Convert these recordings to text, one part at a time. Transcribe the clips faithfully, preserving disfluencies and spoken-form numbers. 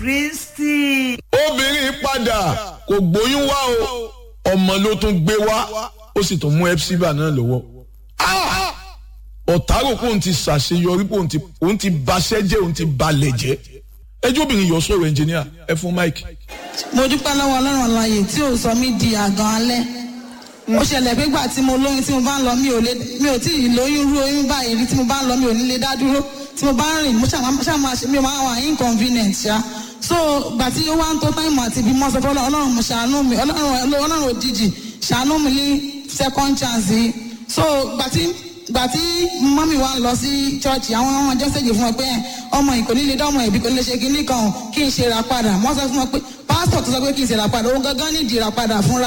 Kristi. obìnrin padà kò gbóyún wá o ọmọ ló tún gbé wá ó sì tún mú epsiba náà lọ́wọ́. ọ̀tá rò pé òun ti ṣàṣeyọrí pé òun ti òun ti baṣẹ́ jẹ́ òun ti balẹ̀ jẹ́. ẹjọ́ obìnrin yọ sọ̀rọ̀ ẹnjìníà ẹ fún Mike. mo dúpẹ́ lọ́wọ́ ọlọ́run àlàyé tí ò sọ mí di àgàn alẹ́. ó ṣẹlẹ̀ pé gbà tí mo lóyún tí mo bá ń lọ mi ò lè mi ò tí ì lóyún rú oyún báyìí rí tí mo bá ń lọ mi ò ní lè dá dúró tí mo bá ń rìn mo ṣáà máa ṣe mi ò máa wà inconvenient ṣá. so gbà tí ó wá ń tó táìmù àti ibi mọ́ sọ fún ọlọ́run mo ṣàánú mi ọlọ́run òjijì ṣàánú mi ní second chance yìí. so gbà tí gbà tí mọ́mí wa lọ sí chọ́ọ̀chì àwọn ọmọ jẹ́sẹ̀jì fún ọ pé ọmọ yìí kò ní lè dá ọmọ ìbí kò ní lè ṣe kinní kan kí n ṣe ra padà wọ́n sọ fún ọ pé pásítọ̀ tó sọ pé kí n ṣe ra padà òun gangan ní ìdí ra padà fúnra.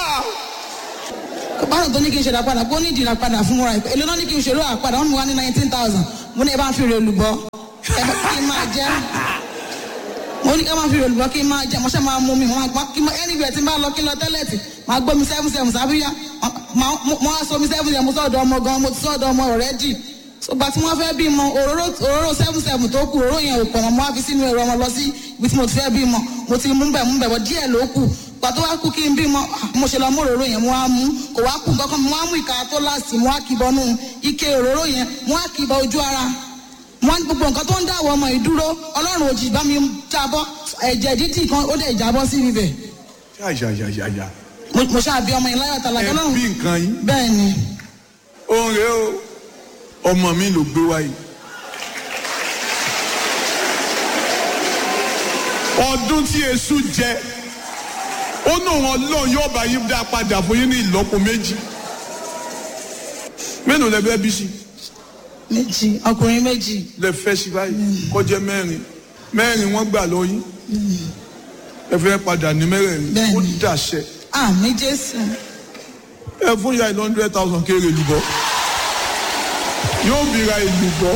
pásítọ̀ tó ní kí n ṣe ra padà kó ní ìdí ra padà fúnra èlò náà ní kí n ṣe ra padà wọ́n mú wa ní nineteen thousand mo ní ẹ bá ń fi rè olùbọ́ ẹ bá kí n máa jẹ́ mo ní ká máa fi rè olùbọ́ kí n máa jẹ́ mo ṣe máa mú mi anywhere tí n bá lọ kí n lọ tẹ́lẹ̀tì máa gbọ́ mi seven seven sábíyá mo á sọ mi seven seven mo sọ̀dọ̀ ọmọ gan mo ti sọ̀dọ̀ ọmọ already ṣùgbọ́n tí wọ́n fẹ́ bímọ òróró òróró seven seven tó kù òróró yẹn ò pọ̀ mọ́ mo á fi sínú ẹ̀rọ ọmọ lọ sí ibi tí mo ti fẹ́ bímọ mo ti mú bẹ̀ mú bẹ̀ bọ̀ díẹ̀ ló kù gbà tó wá kú kí n bímọ mo ṣe lọ mú òróró yẹn mo á mú kò wá kù kankan mo á mú ìka tó láàsì mo á kì bọnú ike òróró yẹn mo á kì bọ ojú ara mo á gbogbo nǹkan tó ń dáwọ́ ọmọ ìdúró ọlọ́run òjì bá mi jábọ́ ẹ̀jẹ̀ dídì kan ó dẹ̀ jábọ́ sí ibẹ̀. yáyáyáyá mo ṣáà bí ọmọ yẹn láyọ̀ tàlàkẹ́ náà. ẹ bí nǹkan yín. bẹ́ẹ̀ ni. òun rèé o ọmọ mi ló gbé wáyé. ọdún tí èṣù jẹ ó nù wọn lọ yóò bá yín dá padà fún yín ní ìlọ́po méjì. mélòó lẹ fẹ́ bí sí. méjì ọkùnrin méjì. lẹ fẹ́ sí báyìí kọjá mẹ́rin mẹ́rin wọ́n gbà lọ yín ẹ fẹ́ padà ní mẹ́rẹ̀ẹ̀rin ó dàṣẹ. àmì Jésù. ẹ fún ya one hundred thousand kéré lùbọ́ yóò bí ra ìlùbọ́.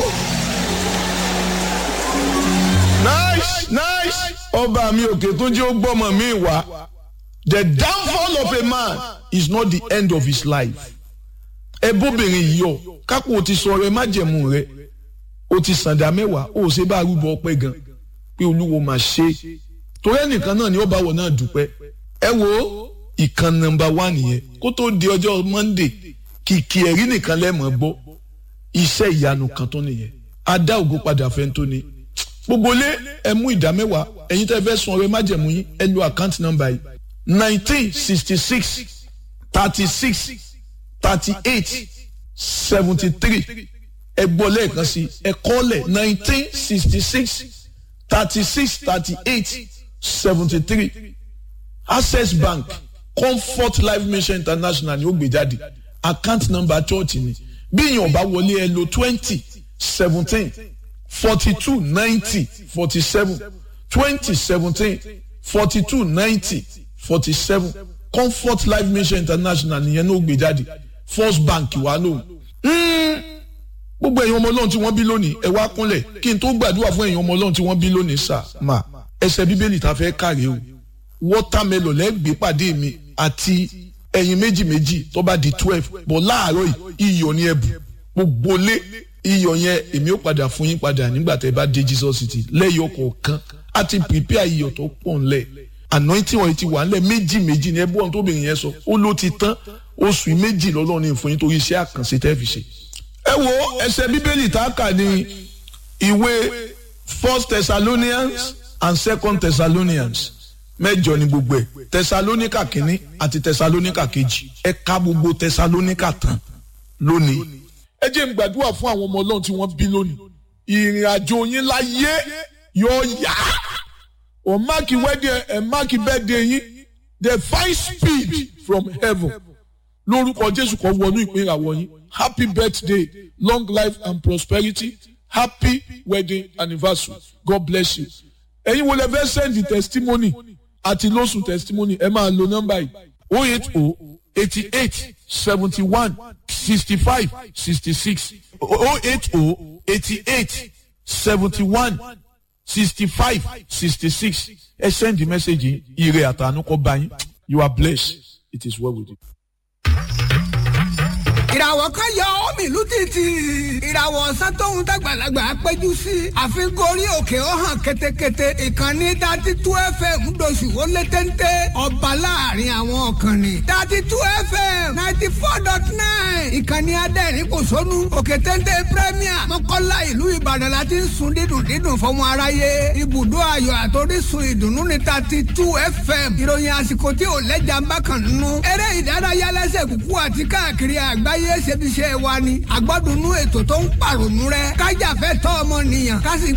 nice nice ọba mi òkè tó jẹ́ ó gbọ́mọ mi wá. The downfall of a man is not the end of his life. ẹ bóbìnrin yìí yọ kápò ti sọ rẹ májẹ̀mú rẹ o ti sàǹdà mẹ́wàá o ṣe bá arúgbó ọpẹ́ gan pé olúwo máa ṣe torí ẹnìkan náà ni ó bá wọ náà dúpẹ́. ẹ wo ìkan nọ́mbà wá nìyẹn kó tó di ọjọ́ Monday kìkì ẹ̀rí nìkan lẹ́mọ̀ gbọ́ iṣẹ́ ìyanu kan tó nìyẹn adá ògo padà fẹ́ tó ní. gbogbo lé ẹ mú ìdá mẹ́wàá ẹ̀yin tẹ́ fẹ́ sun ọrẹ májẹ̀mú yín ẹ lo àkáǹtì nọ́mbà yìí nineteen sixty six thirty six thirty eight seventy three ẹ gbọ́ lẹ́ẹ̀kan sí ẹ kọ́lẹ̀ nineteen sixty six thirty six thirty eight seventy three Access Bank Comfort Life Mission International ni ó gbé jáde account number church ni bí èèyàn bá wọlé ẹ lo twenty seventeen forty two ninety forty seven twenty seventeen forty two ninety forty seven Comfort Life Mission International nìyẹn ló gbé jáde First Bank wà lóhùn. gbogbo èèyàn ọmọ Ọlọ́run tí wọ́n bí lónìí ẹ wá kúnlẹ̀ kí n tó gbàdúrà fún èèyàn ọmọ Ọlọ́run tí wọ́n bí lónìí sà máa ẹsẹ̀ bíbélì tá a fẹ́ kàrí o watermelon lẹ́gbẹ̀ẹ́ pàdé mi àti ẹyin méjì méjì tó bá di twelve bọ̀ láàárọ̀ yìí iyọ̀ ní ẹ̀bù gbogbo lé iyọ̀ yẹn èmi ó padà fún yín padà nígbà tẹ́ bá dé Jesus City lẹ́yọ̀ kọ̀ọ̀kan àti prepare iyọ̀ tó pọ̀ ńlẹ̀ anointing oil ti wà ńlẹ̀ méjì méjì ní ẹbú ọ̀hún tóbìnrin yẹn sọ ó ló ti tán oṣù méjì lọ́lọ́ ní fún yín torí iṣẹ́ àkànṣe tẹ́ fi ṣe. ẹ wo ẹsẹ̀ bíbélì tá a kà ní ìwé First Thessalonians and Second Thessalonians mẹ́jọ ni gbogbo ẹ̀ Thessalonica kínní àti Thessalonica kejì ẹ ka gbogbo Thessalonica tán lónìí. ẹ jẹ́ n gbàdúrà fún àwọn ọmọ Ọlọ́run tí wọ́n bí lónìí ìrìn àjò yín láyé yóò yá ọ̀ máàkì wedding ẹ̀ máàkì birthday yín the fine speed from heaven lórúkọ Jésù kó wọnú ìpín ìràwọ̀ yín happy birthday long life and prosperity happy wedding anniversary God bless you. ẹ̀yin wo lè fẹ́ send the testimony àti lóṣù testimony ẹ máa lo nọ́mbà yìí oh eight oh eighty eight seventy one sixty five sixty six oh eight oh eighty eight seventy one sixty five sixty six ẹ send the message yìí ire àtànú kó bá yín you are blessed it is well with you. ìràwọ̀ kan yọ omi ìlú títì ìràwọ̀ ọ̀sán tóun dàgbàlagbà péjú sí àfi gorí òkè ó hàn ketekete ìkànnì thirty two fm ńdọ̀sù ó lé téńté ọba láàrin àwọn ọ̀kànnì thirty two fm ninety four dot nine ìkànnì adẹ́rìn kò sónú òkè téńté premier mọ́kànlá ìlú ìbàdàn la ti ń sun dídùn dídùn fọmọ aráyé ibùdó ayọ̀ àtòrísun ìdùnnú ní thirty two fm ìròyìn àsìkò tí ò lẹ́jà ń bá kàn nínú eré ìdárayá lẹ́sẹ̀ kúkú àti káàkiri àgbáyé ṣebiṣẹ́ wa ni àgbọ́dúnú ètò tó ń pàrònú rẹ kájàfẹ́ tọ́ ọmọ nìyàn ká sì